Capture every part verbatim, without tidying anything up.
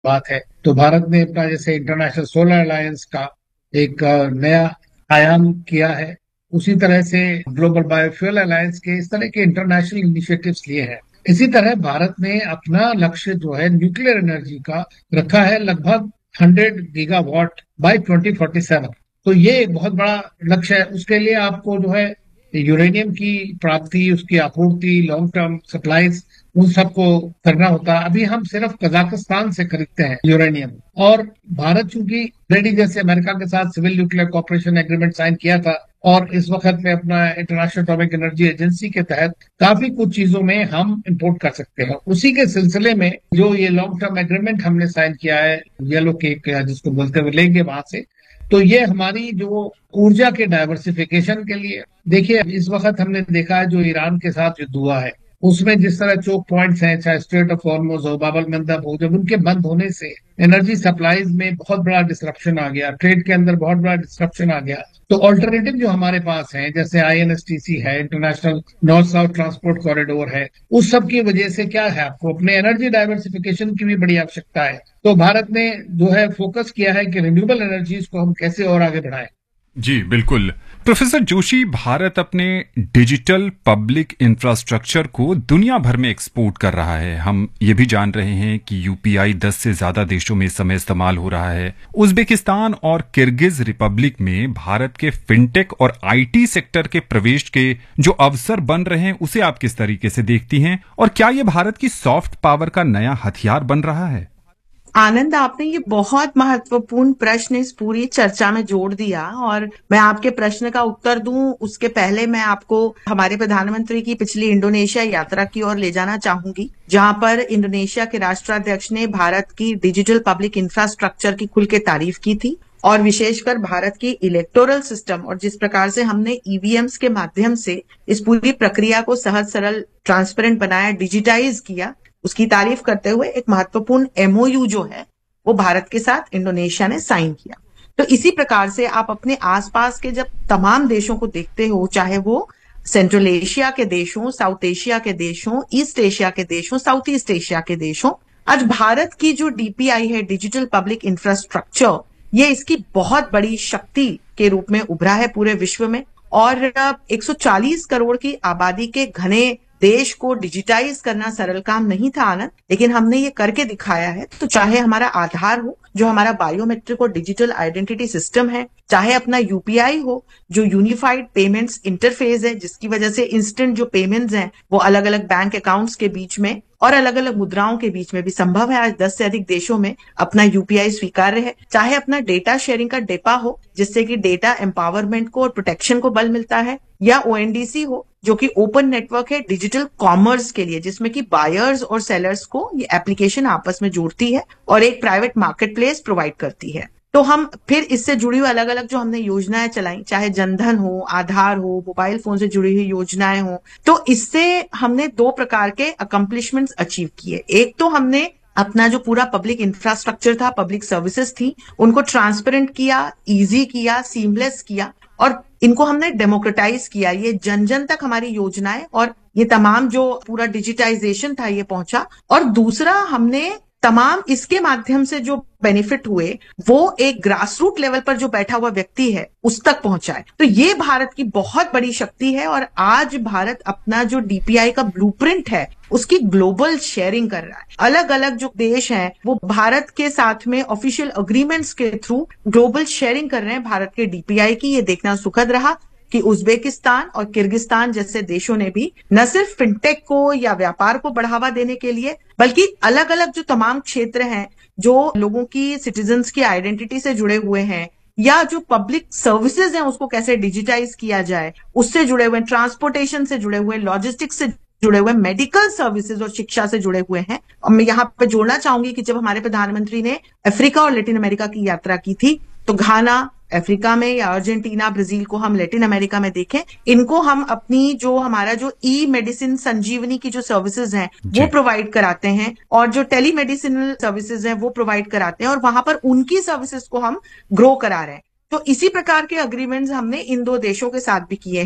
बात है। तो भारत ने अपना जैसे इंटरनेशनल सोलर अलायंस का एक अ, नया आयाम किया है, उसी तरह से ग्लोबल बायोफ्यूल अलायंस के इस तरह के इंटरनेशनल इनिशिएटिव्स लिए हैं। इसी तरह भारत ने अपना लक्ष्य जो है न्यूक्लियर एनर्जी का रखा है, लगभग hundred gigawatt by twenty forty seven. तो ये एक बहुत बड़ा लक्ष्य है। उसके लिए आपको जो है यूरेनियम की प्राप्ति, उसकी आपूर्ति, लॉन्ग टर्म सप्लाईज, उन सबको करना होता है। अभी हम सिर्फ कजाकिस्तान से खरीदते हैं यूरेनियम। और भारत चूंकि ऑलरेडी जैसे अमेरिका के साथ civil nuclear corporation agreement sign किया था, और इस वक्त में अपना इंटरनेशनल एटॉमिक एनर्जी एजेंसी के तहत काफी कुछ चीजों में हम इंपोर्ट कर सकते हैं। उसी के सिलसिले में जो ये लॉन्ग टर्म एग्रीमेंट हमने साइन किया है, येलो केक जिसको बोलते हुए लेंगे वहां से, तो ये हमारी जो ऊर्जा के डाइवर्सिफिकेशन के लिए। देखिए, इस वक्त हमने देखा है जो ईरान के साथ युद्ध हुआ है, उसमें जिस तरह चोक पॉइंट्स हैं, चाहे स्ट्रेट ऑफ हॉर्मुज हो, बाब अल मंदब हो, जब उनके बंद होने से एनर्जी सप्लाईज में बहुत बड़ा डिसरप्शन आ गया, ट्रेड के अंदर बहुत बड़ा डिसरप्शन आ गया। तो ऑल्टरनेटिव जो हमारे पास है, जैसे आईएनएसटीसी है, international north south transport corridor है, उस सब की वजह से क्या है, आपको अपने एनर्जी डाइवर्सिफिकेशन की भी बड़ी आवश्यकता है। तो भारत ने जो है फोकस किया है कि रिन्यूएबल एनर्जीज को हम कैसे और आगे बढ़ाएं। जी बिल्कुल। प्रोफेसर जोशी, भारत अपने डिजिटल पब्लिक इंफ्रास्ट्रक्चर को दुनिया भर में एक्सपोर्ट कर रहा है। हम ये भी जान रहे हैं कि यूपीआई दस से ज्यादा देशों में इस समय इस्तेमाल हो रहा है। उज्बेकिस्तान और किर्गिज रिपब्लिक में भारत के फिनटेक और आईटी सेक्टर के प्रवेश के जो अवसर बन रहे हैं, उसे आप किस तरीके से देखती हैं, और क्या ये भारत की सॉफ्ट पावर का नया हथियार बन रहा है? आनंद, आपने ये बहुत महत्वपूर्ण प्रश्न इस पूरी चर्चा में जोड़ दिया, और मैं आपके प्रश्न का उत्तर दूं उसके पहले मैं आपको हमारे प्रधानमंत्री की पिछली इंडोनेशिया यात्रा की ओर ले जाना चाहूंगी, जहां पर इंडोनेशिया के राष्ट्राध्यक्ष ने भारत की डिजिटल पब्लिक इंफ्रास्ट्रक्चर की खुल के तारीफ की थी, और विशेषकर भारत की इलेक्टोरल सिस्टम और जिस प्रकार से हमने ईवीएम्स के माध्यम से इस पूरी प्रक्रिया को सहज सरल ट्रांसपेरेंट बनाया, डिजिटाइज किया, उसकी तारीफ करते हुए एक महत्वपूर्ण एमओयू जो है वो भारत के साथ इंडोनेशिया ने साइन किया। तो इसी प्रकार से आप अपने आसपास के जब तमाम देशों को देखते हो, चाहे वो सेंट्रल एशिया के देश हों, साउथ एशिया के देश हों, ईस्ट एशिया के देश हों, साउथ ईस्ट एशिया के देश हों, आज भारत की जो डीपीआई है, डिजिटल पब्लिक इंफ्रास्ट्रक्चर, ये इसकी बहुत बड़ी शक्ति के रूप में उभरा है पूरे विश्व में। और एक सौ चालीस करोड़ की आबादी के घने देश को डिजिटाइज करना सरल काम नहीं था आनंद, लेकिन हमने ये करके दिखाया है। तो चाहे हमारा आधार हो, जो हमारा बायोमेट्रिक और डिजिटल आइडेंटिटी सिस्टम है, चाहे अपना यूपीआई हो, जो यूनिफाइड पेमेंट्स इंटरफेस है, जिसकी वजह से इंस्टेंट जो पेमेंट्स हैं वो अलग अलग बैंक अकाउंट्स के बीच में और अलग अलग मुद्राओं के बीच में भी संभव है। आज दस से अधिक देशों में अपना यूपीआई स्वीकार्य है। चाहे अपना डेटा शेयरिंग का डेपा हो, जिससे कि डेटा एम्पावरमेंट को और प्रोटेक्शन को बल मिलता है, या ओएनडीसी हो, जो कि ओपन नेटवर्क है डिजिटल कॉमर्स के लिए, जिसमें कि बायर्स और सेलर्स को ये एप्लीकेशन आपस में जोड़ती है और एक प्राइवेट मार्केट प्लेस प्रोवाइड करती है। तो हम फिर इससे जुड़ी हुई अलग अलग जो हमने योजनाएं चलाई, चाहे जनधन हो, आधार हो, मोबाइल फोन से जुड़ी हुई योजनाएं हो, तो इससे हमने दो प्रकार के अकम्पलिशमेंट्स अचीव किए। एक तो हमने अपना जो पूरा पब्लिक इंफ्रास्ट्रक्चर था, पब्लिक सर्विसेज थी, उनको ट्रांसपेरेंट किया, इजी किया, सीमलेस किया, और इनको हमने डेमोक्रेटाइज किया। ये जन जन तक हमारी योजनाएं और ये तमाम जो पूरा डिजिटाइजेशन था ये पहुंचा। और दूसरा, हमने तमाम इसके माध्यम से जो बेनिफिट हुए वो एक ग्रास रूट लेवल पर जो बैठा हुआ व्यक्ति है उस तक पहुंचाए। तो ये भारत की बहुत बड़ी शक्ति है, और आज भारत अपना जो डीपीआई का ब्लूप्रिंट है उसकी ग्लोबल शेयरिंग कर रहा है। अलग अलग जो देश हैं वो भारत के साथ में ऑफिशियल अग्रीमेंट्स के थ्रू ग्लोबल शेयरिंग कर रहे हैं भारत के डीपीआई की। ये देखना सुखद रहा कि उज्बेकिस्तान और किर्गिस्तान जैसे देशों ने भी न सिर्फ फिनटेक को या व्यापार को बढ़ावा देने के लिए, बल्कि अलग अलग जो तमाम क्षेत्र हैं जो लोगों की, सिटीजन्स की आइडेंटिटी से जुड़े हुए हैं, या जो पब्लिक सर्विसेज हैं उसको कैसे डिजिटाइज किया जाए, उससे जुड़े हुए, ट्रांसपोर्टेशन से जुड़े हुए, लॉजिस्टिक्स से जुड़े हुए, मेडिकल सर्विसेज और शिक्षा से जुड़े हुए हैं। और मैं यहाँ पे जोड़ना चाहूंगी कि जब हमारे प्रधानमंत्री ने अफ्रीका और लैटिन अमेरिका की यात्रा की थी, तो घाना अफ्रीका में या अर्जेंटीना, ब्राजील को हम लैटिन अमेरिका में देखें, इनको हम अपनी जो हमारा जो ई मेडिसिन संजीवनी की जो सर्विसेज हैं वो प्रोवाइड कराते हैं, और जो टेली मेडिसिनल सर्विसेज हैं वो प्रोवाइड कराते हैं, और वहां पर उनकी सर्विसेज को हम ग्रो करा रहे हैं। तो इसी प्रकार के अग्रीमेंट्स हमने इन दो देशों के साथ भी किए हैं।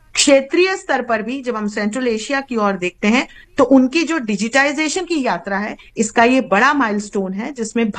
क्षेत्रीय स्तर पर भी जब हम सेंट्रल एशिया की ओर देखते हैं तो उनकी जो डिजिटाइजेशन की यात्रा है, इसका ये बड़ा माइलस्टोन है जिसमें